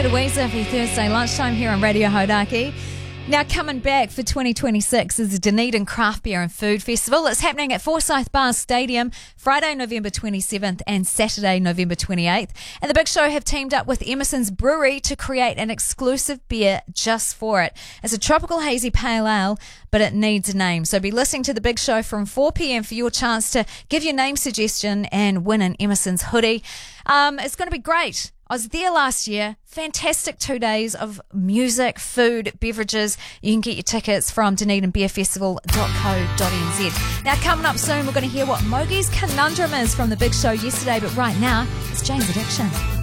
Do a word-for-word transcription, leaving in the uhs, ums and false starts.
Peter Weezer for your Thursday lunchtime here on Radio Hodaki. Now coming back for twenty twenty-six is the Dunedin Craft Beer and Food Festival. It's happening at Forsyth Bar Stadium Friday, November twenty-seventh and Saturday, November twenty-eighth. And the Big Show have teamed up with Emerson's Brewery to create an exclusive beer just for it. It's a tropical hazy pale ale, but it needs a name. So be listening to the Big Show from four p.m. for your chance to give your name suggestion and win an Emerson's hoodie. Um, it's going to be great. I was there last year. Fantastic two days of music, food, beverages. You can get your tickets from dunedin beer festival dot co dot n z. Now, coming up soon, we're going to hear what Mogi's conundrum is from the Big Show yesterday. But right now, it's Jane's Addiction.